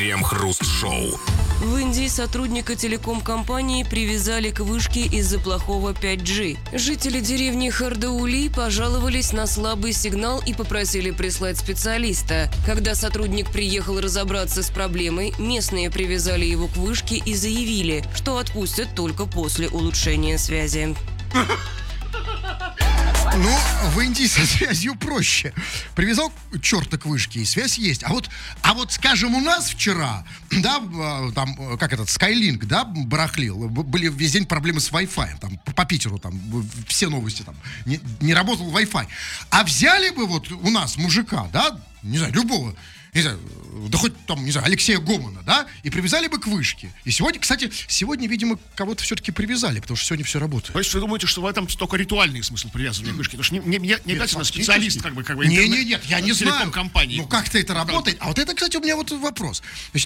Крем-хруст-шоу. В Индии сотрудника телеком-компании привязали к вышке из-за плохого 5G. Жители деревни Хардаули пожаловались на слабый сигнал и попросили прислать специалиста. Когда сотрудник приехал разобраться с проблемой, местные привязали его к вышке и заявили, что отпустят только после улучшения связи. Ну, в Индии со связью проще. Привязал черта к вышке, и связь есть. А вот, скажем, у нас вчера, да, там, как этот, Skylink, да, барахлил. Были весь день проблемы с Wi-Fi. Там, по Питеру, там, все новости, там, не работал Wi-Fi. А взяли бы вот у нас мужика, да, не знаю, любого, не знаю, да хоть там, не знаю, Алексея Гомана, да, и привязали бы к вышке. И сегодня, кстати, видимо, кого-то все-таки привязали, потому что сегодня все работает. То есть вы думаете, что в этом только ритуальный смысл привязывания к вышке? Потому что не обязательно специалист, как бы Нет, я не знаю. Компании. Ну, как-то это работает. А вот это, кстати, у меня вот вопрос. Значит,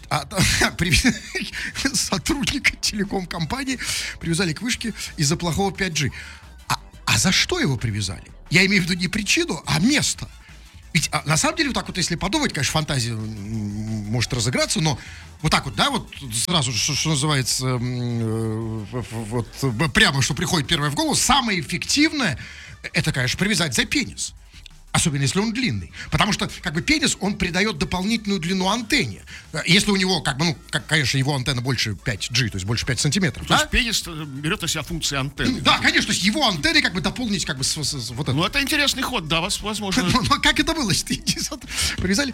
сотрудника телеком-компании привязали к вышке из-за плохого 5G. А за что его привязали? Я имею в виду не причину, а место. Ведь на самом деле, вот так вот, если подумать, конечно, фантазия может разыграться, но вот так вот, да, вот сразу же, что называется, вот прямо, что приходит первое в голову, самое эффективное, это, конечно, привязать за пенис. Особенно, если он длинный. Потому что, как бы, пенис, он придает дополнительную длину антенне. Если у него, как бы, ну, конечно, его антенна больше 5G, то есть больше 5 сантиметров. То есть пенис берет на себя функции антенны. Да, конечно, то есть его антенны, как бы, дополнить, как бы, вот это. Ну, это интересный ход, да, возможно. Но как это было? Привязали.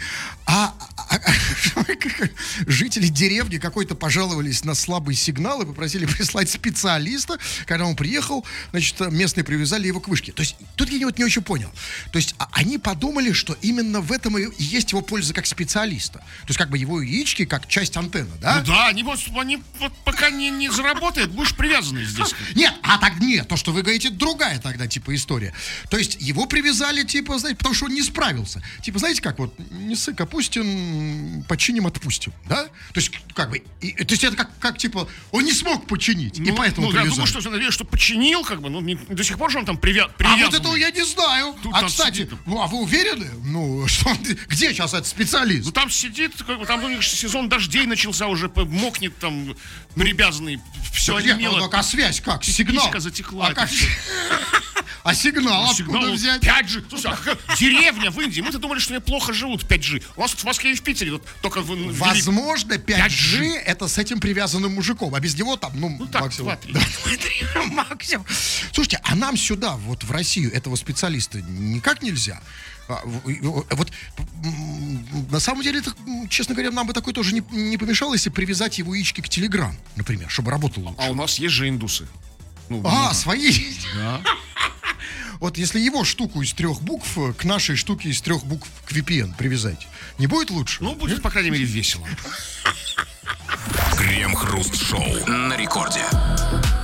Жители деревни какой-то пожаловались на слабый сигнал и попросили прислать специалиста. Когда он приехал, значит, местные привязали его к вышке. То есть, тут я вот не очень понял. То есть, они подумали, что именно в этом и есть его польза как специалиста. То есть, как бы, его яички как часть антенны, да? Ну да, они вот пока не заработают, будешь привязанный здесь. Нет, нет, то, что вы говорите, другая тогда, типа, история. То есть, его привязали, типа, знаете, потому что он не справился. Типа, знаете, как вот, не сык опустим, починим, отпустим, да? То есть, как бы, то есть, это как типа, он не смог починить, и поэтому привязали. Я думаю, что починил, как бы, ну, до сих пор же он там привязан. А вот этого я не знаю. Кстати, а вы уверены? Ну, что где сейчас этот специалист? Ну, там сидит, там у них сезон дождей начался уже, мокнет там, привязанный, все онемело. А связь как? Сигнал? Писька затекла. А сигнал откуда взять? 5G. Слушай, деревня в Индии. Мы-то думали, что они плохо живут 5G. У вас тут в Москве и в Питере вот, только... Возможно, 5G это с этим привязанным мужиком. А без него там, ну так, максимум... 2-3. Максимум. Слушайте, а нам сюда, вот в Россию, этого специалиста никак нельзя? Вот на самом деле, это, честно говоря, нам бы такое тоже не помешало, если привязать его яички к Telegram, например, чтобы работал лучше. А у нас есть же индусы. Свои. Да. Вот если его штуку из 3 букв к нашей штуке из 3 букв к VPN привязать, не будет лучше? Ну, будет, по крайней мере, весело. Крем-хруст-шоу на рекорде.